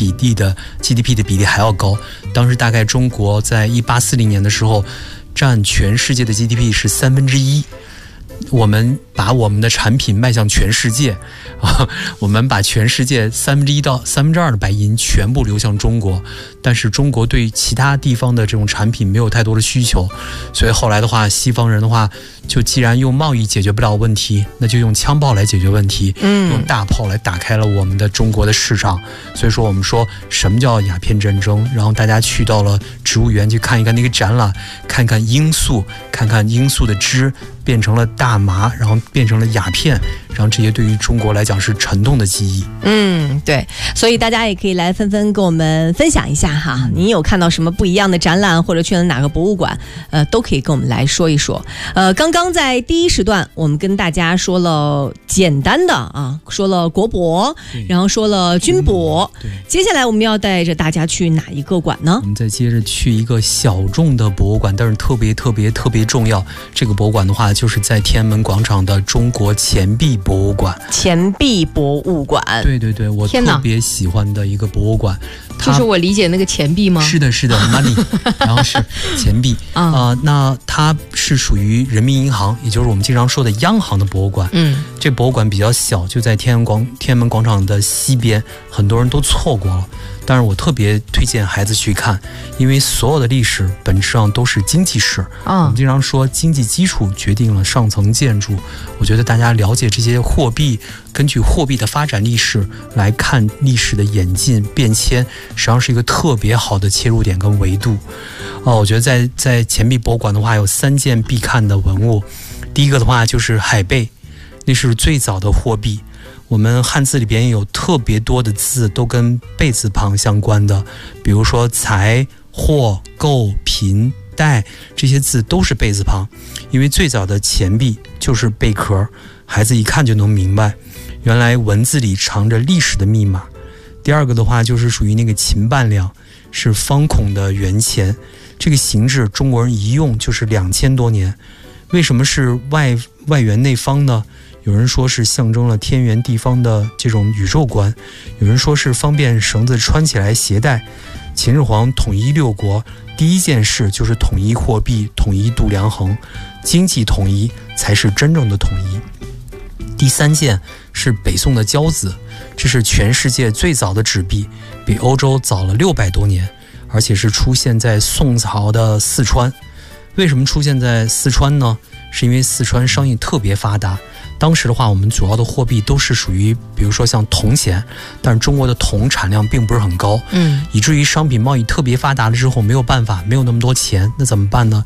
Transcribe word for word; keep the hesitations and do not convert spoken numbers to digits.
比例的 G D P 的比例还要高。当时大概中国在一八四零年的时候，占全世界的 G D P 是三分之一。我们把我们的产品卖向全世界啊，我们把全世界三分之一到三分之二的白银全部流向中国，但是中国对其他地方的这种产品没有太多的需求，所以后来的话，西方人的话，就既然用贸易解决不了问题，那就用枪炮来解决问题，嗯，用大炮来打开了我们的中国的市场。所以说，我们说什么叫鸦片战争？然后大家去到了植物园去看一看那个展览，看看罂粟，看看罂粟的枝变成了大麻，然后变成了鸦片，然后这些对于中国来讲是沉痛的记忆。 嗯，对，所以大家也可以来纷纷跟我们分享一下哈，你有看到什么不一样的展览，或者去了哪个博物馆，呃，都可以跟我们来说一说。呃，刚刚在第一时段，我们跟大家说了简单的啊，说了国博，然后说了军博，对，接下来我们要带着大家去哪一个馆呢？ 我们再接着去一个小众的博物馆，但是特别特别特别重要。这个博物馆的话，就是在天安门广场的中国钱币博物馆。 钱币博物馆， 对对对，我特别喜欢的一个博物馆。 就是我理解那个钱币吗？ 是的，是的 ，money， 然后是钱币啊、呃。那它是属于人民银行，也就是我们经常说的央行的博物馆。嗯，这博物馆比较小，就在天安广天安门广场的西边，很多人都错过了。但是我特别推荐孩子去看，因为所有的历史本质上都是经济史。啊，我们经常说经济基础决定了上层建筑。我觉得大家了解这些货币，根据货币的发展历史来看历史的演进变迁，实际上是一个特别好的切入点跟维度。哦，我觉得在在钱币博物馆的话，有三件必看的文物。第一个的话就是海贝，那是最早的货币。我们汉字里边有特别多的字都跟贝字旁相关的，比如说财、货、购、贫、代，这些字都是贝字旁，因为最早的钱币就是贝壳，孩子一看就能明白，原来文字里藏着历史的密码。第二个的话就是属于那个秦半两，是方孔的圆钱，这个形制中国人一用就是两千多年。为什么是外外圆内方呢？有人说是象征了天圆地方的这种宇宙观，有人说是方便绳子穿起来携带。秦始皇统一六国，第一件事就是统一货币，统一度量衡，经济统一才是真正的统一。第三件是北宋的交子，这是全世界最早的纸币，比欧洲早了六百多年，而且是出现在宋朝的四川。为什么出现在四川呢？是因为四川商业特别发达。当时的话，我们主要的货币都是属于比如说像铜钱，但是中国的铜产量并不是很高，嗯，以至于商品贸易特别发达了之后没有办法，没有那么多钱，那怎么办呢？